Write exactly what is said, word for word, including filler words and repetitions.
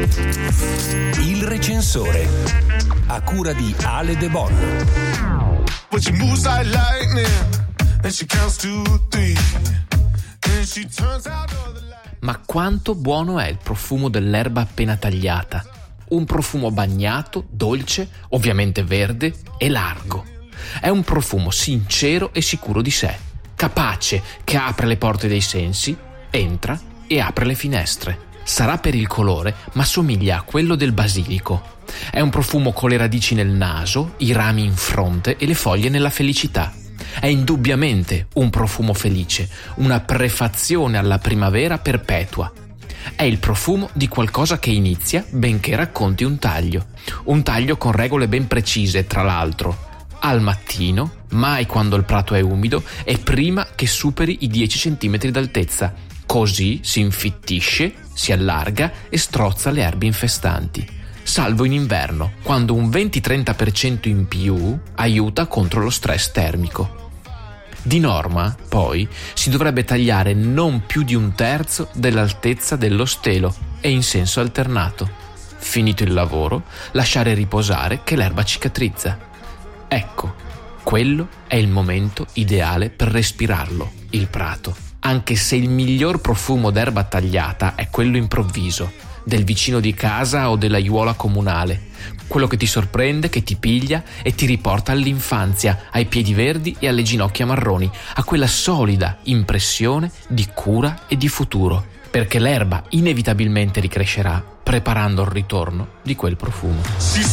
Il recensore, a cura di Ale De Bon. But she moves like lightning and she counts to three and she turns out all the light. Ma quanto buono è il profumo dell'erba appena tagliata. Un profumo bagnato, dolce, ovviamente verde e largo. È un profumo sincero e sicuro di sé, capace, che apre le porte dei sensi, entra e apre le finestre. Sarà per il colore, ma somiglia a quello del basilico. È un profumo con le radici nel naso, i rami in fronte e le foglie nella felicità. È indubbiamente un profumo felice, una prefazione alla primavera perpetua. È il profumo di qualcosa che inizia benché racconti un taglio. Un taglio con regole ben precise, tra l'altro. Al mattino, mai quando il prato è umido e prima che superi i dieci centimetri d'altezza. Così si infittisce, si allarga e strozza le erbe infestanti. Salvo in inverno, quando un venti-trenta per cento in più aiuta contro lo stress termico. Di norma, poi, si dovrebbe tagliare non più di un terzo dell'altezza dello stelo e in senso alternato. Finito il lavoro, lasciare riposare che l'erba cicatrizza. Ecco, quello è il momento ideale per respirarlo, il prato. Anche se il miglior profumo d'erba tagliata è quello improvviso, del vicino di casa o dell'aiuola comunale, quello che ti sorprende, che ti piglia e ti riporta all'infanzia, ai piedi verdi e alle ginocchia marroni, a quella solida impressione di cura e di futuro, perché l'erba inevitabilmente ricrescerà preparando il ritorno di quel profumo.